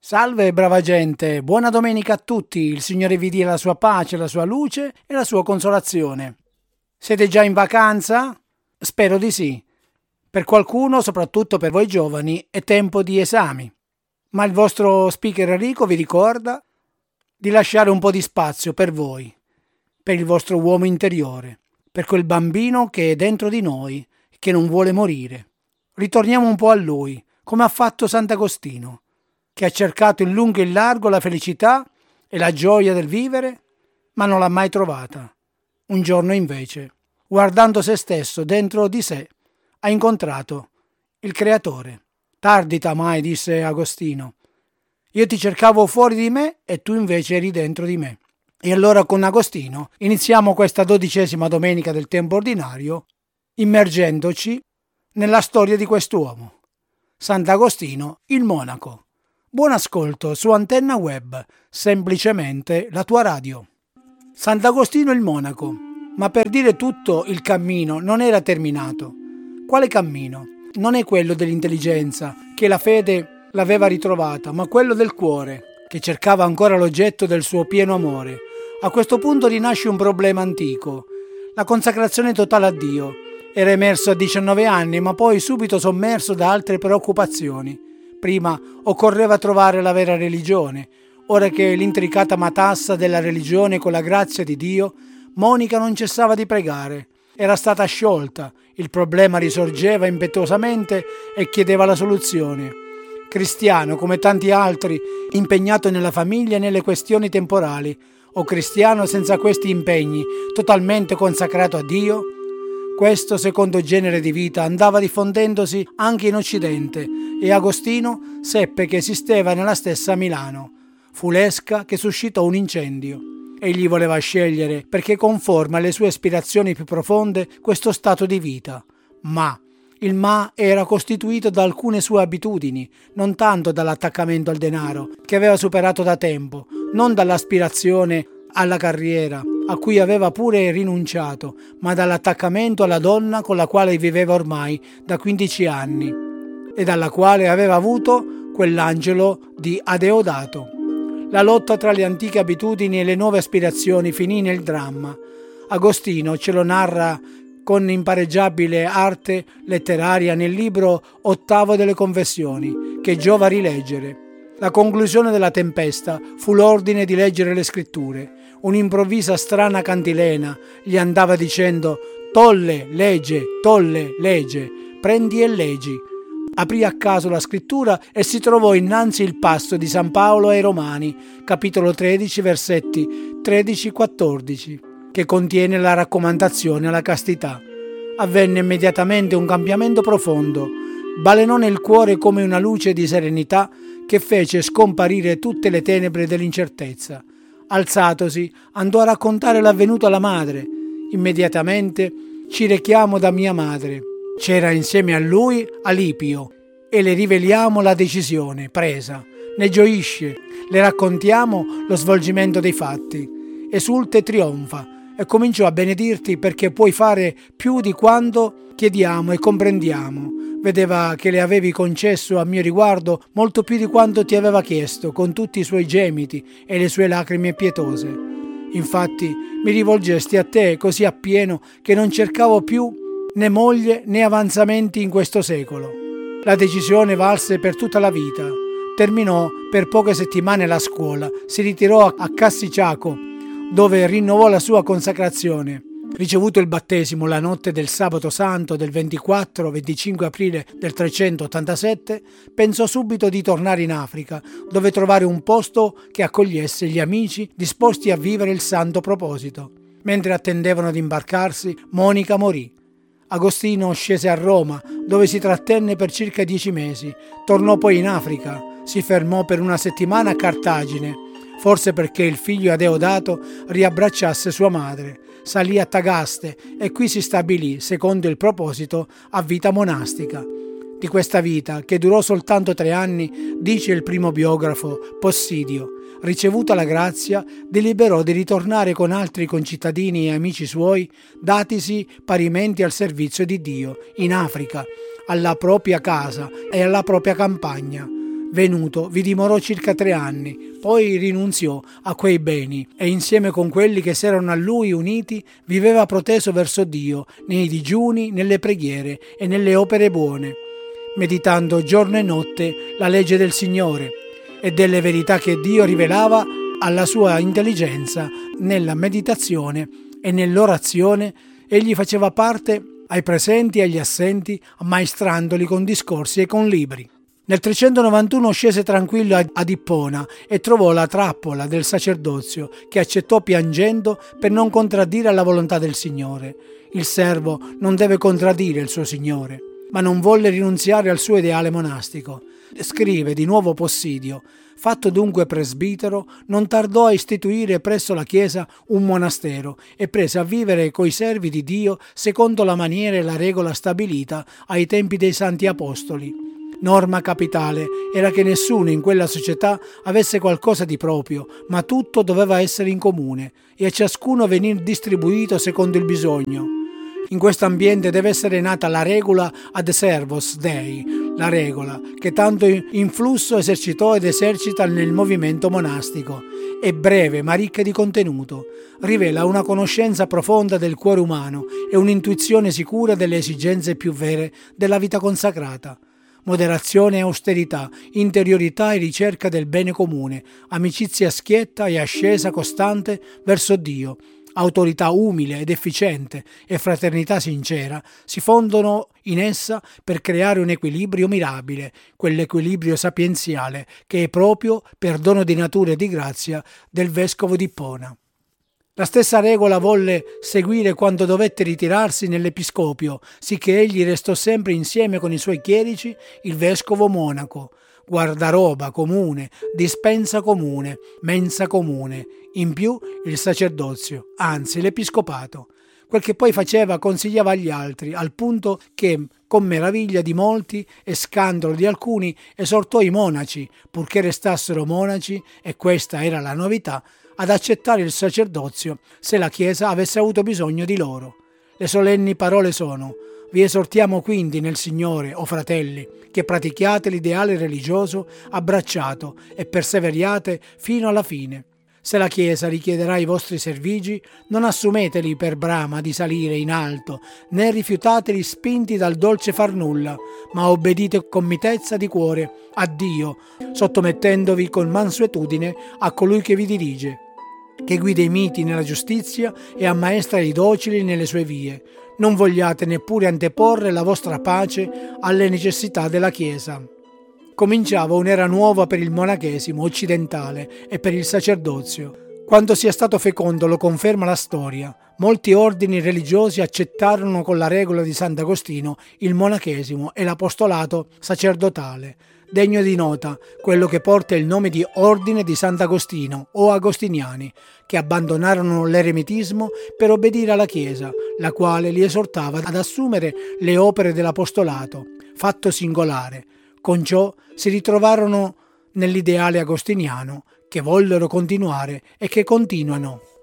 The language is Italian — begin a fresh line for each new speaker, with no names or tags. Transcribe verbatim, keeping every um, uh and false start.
Salve brava gente, buona domenica a tutti, il Signore vi dia la sua pace, la sua luce e la sua consolazione. Siete già in vacanza? Spero di sì. Per qualcuno, soprattutto per voi giovani, è tempo di esami. Ma il vostro speaker Enrico vi ricorda di lasciare un po' di spazio per voi, per il vostro uomo interiore, per quel bambino che è dentro di noi, che non vuole morire. Ritorniamo un po' a lui, come ha fatto Sant'Agostino, che ha cercato in lungo e in largo la felicità e la gioia del vivere, ma non l'ha mai trovata. Un giorno invece, guardando se stesso dentro di sé, ha incontrato il Creatore. Tardita mai, disse Agostino. Io ti cercavo fuori di me e tu invece eri dentro di me. E allora con Agostino iniziamo questa dodicesima domenica del tempo ordinario, immergendoci nella storia di quest'uomo, Sant'Agostino il monaco. Buon ascolto su Antenna Web, semplicemente la tua radio. Sant'Agostino il monaco. Ma per dire tutto, il cammino non era terminato. Quale cammino? Non è quello dell'intelligenza, che la fede l'aveva ritrovata, ma quello del cuore, che cercava ancora l'oggetto del suo pieno amore. A questo punto rinasce un problema antico, la consacrazione totale a Dio. Era emerso a diciannove anni, ma poi subito sommerso da altre preoccupazioni. Prima occorreva trovare la vera religione. Ora che l'intricata matassa della religione con la grazia di Dio, Monica non cessava di pregare. Era stata sciolta, il problema risorgeva impetuosamente e chiedeva la soluzione. Cristiano, come tanti altri, impegnato nella famiglia e nelle questioni temporali, o cristiano senza questi impegni, totalmente consacrato a Dio? Questo secondo genere di vita andava diffondendosi anche in Occidente e Agostino seppe che esisteva nella stessa Milano. Fu l'esca che suscitò un incendio. Egli voleva scegliere, perché conforme alle sue aspirazioni più profonde, questo stato di vita. Ma il ma era costituito da alcune sue abitudini, non tanto dall'attaccamento al denaro, che aveva superato da tempo, non dall'aspirazione alla carriera, a cui aveva pure rinunciato, ma dall'attaccamento alla donna con la quale viveva ormai da quindici anni e dalla quale aveva avuto quell'angelo di Adeodato. La lotta tra le antiche abitudini e le nuove aspirazioni finì nel dramma. Agostino ce lo narra con impareggiabile arte letteraria nel libro ottavo delle Confessioni, che giova rileggere. La conclusione della tempesta fu l'ordine di leggere le scritture. Un'improvvisa strana cantilena gli andava dicendo «Tolle, legge, tolle, legge, prendi e leggi». Aprì a caso la scrittura e si trovò innanzi il passo di San Paolo ai Romani, capitolo tredici, versetti tredici quattordici, che contiene la raccomandazione alla castità. Avvenne immediatamente un cambiamento profondo. Balenò nel cuore come una luce di serenità che fece scomparire tutte le tenebre dell'incertezza. Alzatosi, andò a raccontare l'avvenuto alla madre. Immediatamente ci rechiamo da mia madre. C'era insieme a lui Alipio e le riveliamo la decisione presa. Ne gioisce, le raccontiamo lo svolgimento dei fatti. Esulta e trionfa e cominciò a benedirti perché puoi fare più di quanto chiediamo e comprendiamo. Vedeva che le avevi concesso a mio riguardo molto più di quanto ti aveva chiesto, con tutti i suoi gemiti e le sue lacrime pietose. Infatti mi rivolgesti a te così appieno che non cercavo più né moglie né avanzamenti in questo secolo. La decisione valse per tutta la vita. Terminò per poche settimane la scuola, si ritirò a Cassiciaco, dove rinnovò la sua consacrazione. Ricevuto il battesimo la notte del sabato santo del ventiquattro venticinque aprile del trecentottantasette, pensò subito di tornare in Africa, dove trovare un posto che accogliesse gli amici disposti a vivere il santo proposito. Mentre attendevano di imbarcarsi, Monica morì. Agostino scese a Roma, dove si trattenne per circa dieci mesi. Tornò poi in Africa. Si fermò per una settimana a Cartagine, forse perché il figlio Adeodato riabbracciasse sua madre. Salì a Tagaste e qui si stabilì, secondo il proposito, a vita monastica. Di questa vita, che durò soltanto tre anni, dice il primo biografo, Possidio, ricevuta la grazia, deliberò di ritornare con altri concittadini e amici suoi, datisi parimenti al servizio di Dio, in Africa, alla propria casa e alla propria campagna. Venuto, vi dimorò circa tre anni, poi rinunziò a quei beni e insieme con quelli che s'erano a lui uniti viveva proteso verso Dio nei digiuni, nelle preghiere e nelle opere buone, meditando giorno e notte la legge del Signore e delle verità che Dio rivelava alla sua intelligenza nella meditazione e nell'orazione. Egli faceva parte ai presenti e agli assenti, ammaestrandoli con discorsi e con libri. Nel trecentonovantuno scese tranquillo ad Ippona e trovò la trappola del sacerdozio, che accettò piangendo per non contraddire la volontà del Signore. Il servo non deve contraddire il suo Signore, ma non volle rinunziare al suo ideale monastico. Scrive di nuovo Possidio: fatto dunque presbitero, non tardò a istituire presso la Chiesa un monastero e prese a vivere coi servi di Dio secondo la maniera e la regola stabilita ai tempi dei santi apostoli. Norma capitale era che nessuno in quella società avesse qualcosa di proprio, ma tutto doveva essere in comune e a ciascuno venir distribuito secondo il bisogno. In questo ambiente deve essere nata la regola ad servos Dei, la regola che tanto influsso esercitò ed esercita nel movimento monastico. È breve ma ricca di contenuto, rivela una conoscenza profonda del cuore umano e un'intuizione sicura delle esigenze più vere della vita consacrata. Moderazione e austerità, interiorità e ricerca del bene comune, amicizia schietta e ascesa costante verso Dio, autorità umile ed efficiente e fraternità sincera si fondono in essa per creare un equilibrio mirabile, quell'equilibrio sapienziale che è proprio, per dono di natura e di grazia, del vescovo di Ippona. La stessa regola volle seguire quando dovette ritirarsi nell'episcopio, sicché egli restò sempre insieme con i suoi chierici, il vescovo monaco, guardaroba comune, dispensa comune, mensa comune, in più il sacerdozio, anzi l'episcopato. Quel che poi faceva consigliava agli altri, al punto che, con meraviglia di molti e scandalo di alcuni, esortò i monaci, purché restassero monaci, e questa era la novità, ad accettare il sacerdozio se la Chiesa avesse avuto bisogno di loro. Le solenni parole sono: vi esortiamo quindi nel Signore, o fratelli, che pratichiate l'ideale religioso abbracciato e perseveriate fino alla fine. Se la Chiesa richiederà i vostri servigi, non assumeteli per brama di salire in alto, né rifiutateli spinti dal dolce far nulla, ma obbedite con mitezza di cuore a Dio, sottomettendovi con mansuetudine a colui che vi dirige, che guida i miti nella giustizia e ammaestra i docili nelle sue vie. Non vogliate neppure anteporre la vostra pace alle necessità della Chiesa. Cominciava un'era nuova per il monachesimo occidentale e per il sacerdozio. Quanto sia stato fecondo lo conferma la storia. Molti ordini religiosi accettarono con la regola di Sant'Agostino il monachesimo e l'apostolato sacerdotale. Degno di nota quello che porta il nome di Ordine di Sant'Agostino o Agostiniani, che abbandonarono l'eremitismo per obbedire alla Chiesa, la quale li esortava ad assumere le opere dell'apostolato, fatto singolare. Con ciò si ritrovarono nell'ideale agostiniano che vollero continuare e che continuano.